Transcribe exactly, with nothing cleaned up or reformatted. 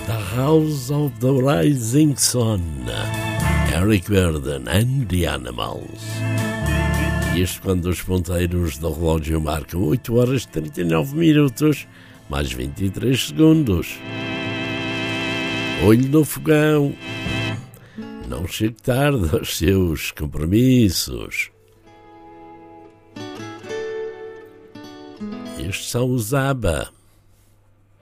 The House of the Rising Sun, Eric Burdon and the Animals. Isto quando os ponteiros do relógio marcam oito horas e trinta e nove minutos, mais vinte e três segundos. Olho no fogão. Não chegue tarde aos seus compromissos. Estes são os ABBA.